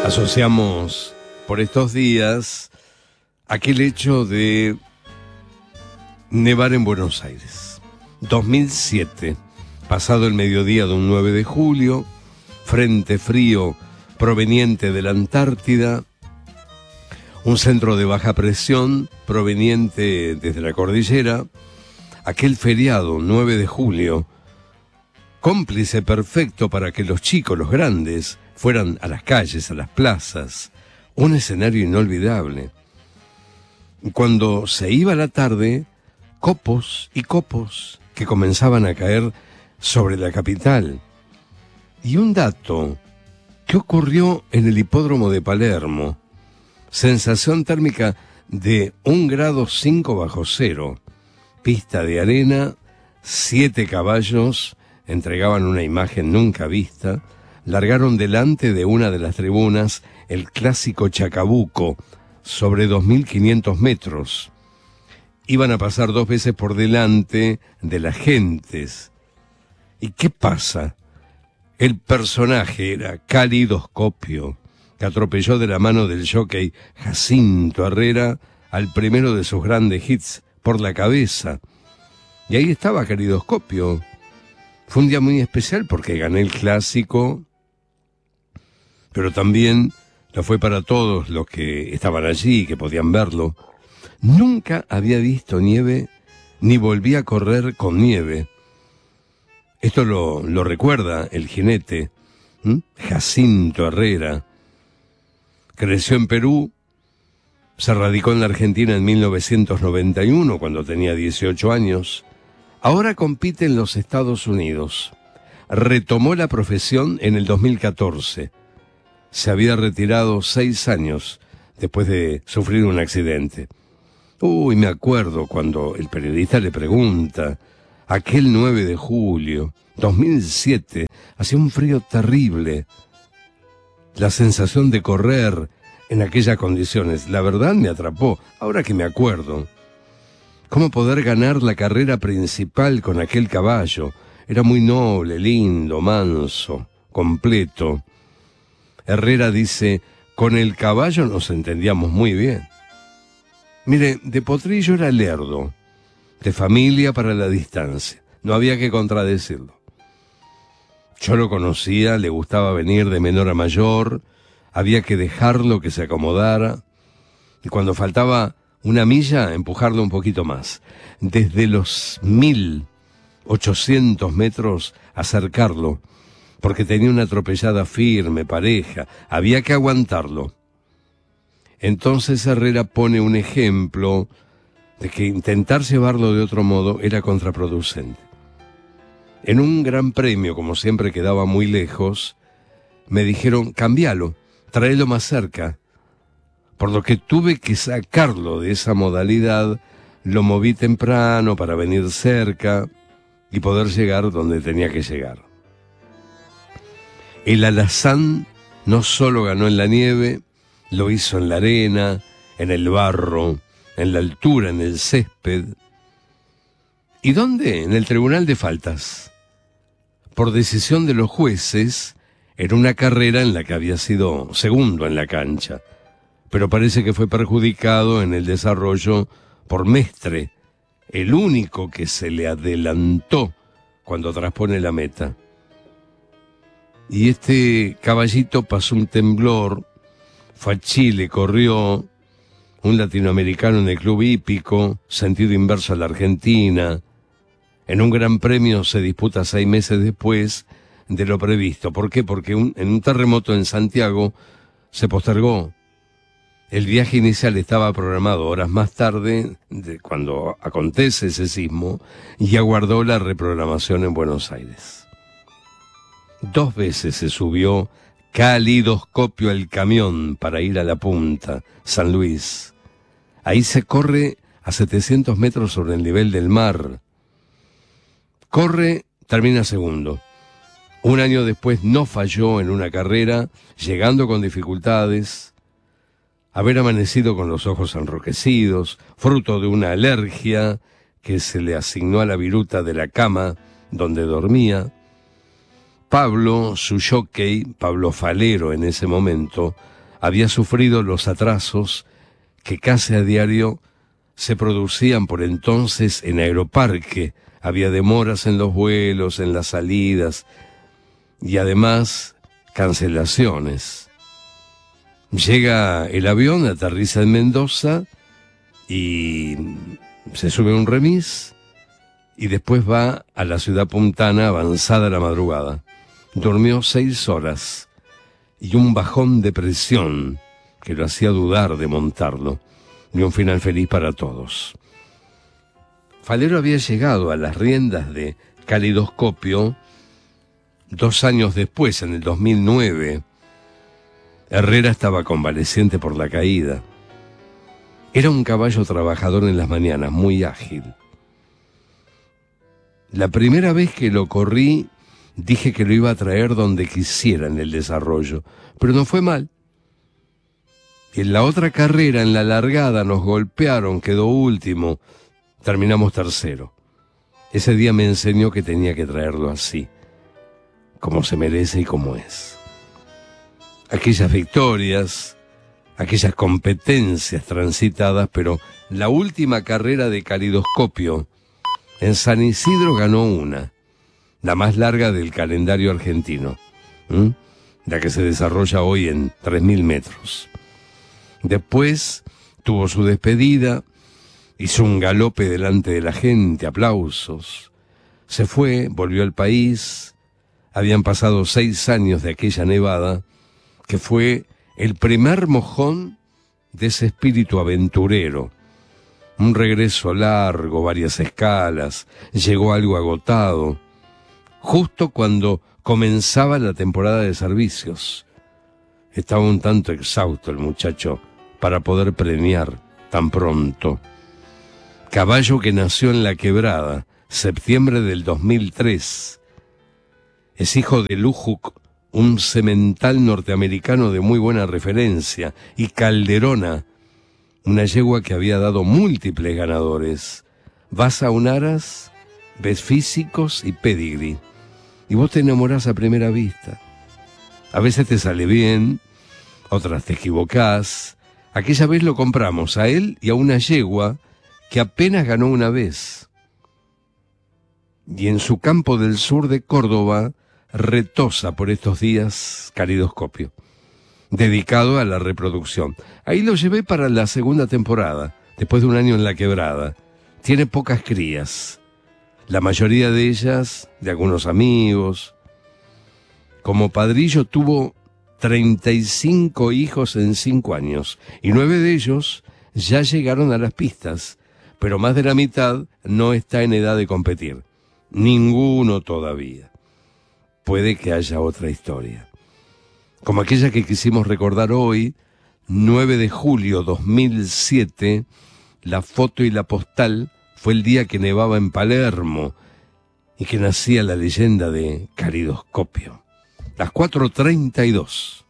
Asociamos por estos días aquel hecho de nevar en Buenos Aires. 2007, pasado el mediodía de un 9 de julio, frente frío proveniente de la Antártida, un centro de baja presión proveniente desde la cordillera, aquel feriado 9 de julio, cómplice perfecto para que los chicos, los grandes, fueran a las calles, a las plazas, un escenario inolvidable. Cuando se iba la tarde, copos y copos que comenzaban a caer sobre la capital. Y un dato, ¿qué ocurrió en el hipódromo de Palermo? Sensación térmica de 1,5 grados bajo cero, pista de arena, 7 caballos, entregaban una imagen nunca vista, largaron delante de una de las tribunas el clásico Chacabuco, sobre 2.500 metros. Iban a pasar 2 veces por delante de las gentes. ¿Y qué pasa? El personaje era Calidoscopio, que atropelló de la mano del jockey Jacinto Herrera al primero de sus grandes hits, Por la Cabeza. Y ahí estaba Calidoscopio. Fue un día muy especial porque gané el clásico, pero también lo fue para todos los que estaban allí, que podían verlo. Nunca había visto nieve, ni volví a correr con nieve. Esto lo recuerda el jinete, Jacinto Herrera. Creció en Perú, se radicó en la Argentina en 1991, cuando tenía 18 años. Ahora compite en los Estados Unidos. Retomó la profesión en el 2014. Se había retirado 6 años después de sufrir un accidente. Me acuerdo cuando el periodista le pregunta, aquel 9 de julio, 2007, hacía un frío terrible. La sensación de correr en aquellas condiciones, la verdad me atrapó, ahora que me acuerdo. ¿Cómo poder ganar la carrera principal con aquel caballo? Era muy noble, lindo, manso, completo. Herrera dice, con el caballo nos entendíamos muy bien. Mire, de potrillo era lerdo, de familia para la distancia, no había que contradecirlo. Yo lo conocía, le gustaba venir de menor a mayor, había que dejarlo que se acomodara, y cuando faltaba una milla, empujarlo un poquito más. Desde los 1.800 metros, acercarlo, porque tenía una atropellada firme, pareja, había que aguantarlo. Entonces Herrera pone un ejemplo de que intentar llevarlo de otro modo era contraproducente. En un gran premio, como siempre quedaba muy lejos, me dijeron, cambialo, tráelo más cerca. Por lo que tuve que sacarlo de esa modalidad, lo moví temprano para venir cerca y poder llegar donde tenía que llegar. El alazán no solo ganó en la nieve, lo hizo en la arena, en el barro, en la altura, en el césped. ¿Y dónde? En el Tribunal de Faltas. Por decisión de los jueces, en una carrera en la que había sido segundo en la cancha, pero parece que fue perjudicado en el desarrollo por Mestre, el único que se le adelantó cuando traspone la meta. Y este caballito pasó un temblor, fue a Chile, corrió, un latinoamericano en el club hípico, sentido inverso a la Argentina. En un gran premio se disputa 6 meses después de lo previsto. ¿Por qué? Porque en un terremoto en Santiago se postergó. El viaje inicial estaba programado horas más tarde, de cuando acontece ese sismo, y aguardó la reprogramación en Buenos Aires. 2 veces se subió Calidoscopio al camión para ir a la punta, San Luis. Ahí se corre a 700 metros sobre el nivel del mar. Corre, termina segundo. Un año después no falló en una carrera, llegando con dificultades. Haber amanecido con los ojos enrojecidos, fruto de una alergia que se le asignó a la viruta de la cama donde dormía. Pablo, su jockey, Pablo Falero en ese momento, había sufrido los atrasos que casi a diario se producían por entonces en Aeroparque. Había demoras en los vuelos, en las salidas y además cancelaciones. Llega el avión, aterriza en Mendoza y se sube a un remis y después va a la ciudad puntana avanzada la madrugada. Durmió 6 horas y un bajón de presión que lo hacía dudar de montarlo, y un final feliz para todos. Falero había llegado a las riendas de Calidoscopio 2 años después, en el 2009. Herrera estaba convaleciente por la caída. Era un caballo trabajador en las mañanas, muy ágil. La primera vez que lo corrí, dije que lo iba a traer donde quisiera en el desarrollo, pero no fue mal. En la otra carrera, en la largada, nos golpearon, quedó último, terminamos tercero. Ese día me enseñó que tenía que traerlo así, como se merece y como es. Aquellas victorias, aquellas competencias transitadas, pero la última carrera de Calidoscopio, en San Isidro ganó una, la más larga del calendario argentino, la que se desarrolla hoy en 3.000 metros. Después tuvo su despedida, hizo un galope delante de la gente, aplausos. Se fue, volvió al país. Habían pasado 6 años de aquella nevada, que fue el primer mojón de ese espíritu aventurero. Un regreso largo, varias escalas, llegó algo agotado, justo cuando comenzaba la temporada de servicios. Estaba un tanto exhausto el muchacho para poder premiar tan pronto. Caballo que nació en La Quebrada, septiembre del 2003. Es hijo de Lujuk, un semental norteamericano de muy buena referencia, y Calderona, una yegua que había dado múltiples ganadores. Vas a un aras, ves físicos y pedigrí, y vos te enamorás a primera vista. A veces te sale bien, otras te equivocás. Aquella vez lo compramos a él y a una yegua que apenas ganó una vez. Y en su campo del sur de Córdoba retosa por estos días Calidoscopio, dedicado a la reproducción. Ahí lo llevé para la segunda temporada, después de un año en La Quebrada. Tiene pocas crías, la mayoría de ellas de algunos amigos. Como padrillo tuvo 35 hijos en 5 años, y 9 de ellos ya llegaron a las pistas, pero más de la mitad no está en edad de competir. Ninguno todavía. Puede que haya otra historia, como aquella que quisimos recordar hoy, 9 de julio 2007, la foto y la postal fue el día que nevaba en Palermo y que nacía la leyenda de Calidoscopio. Las 4:32.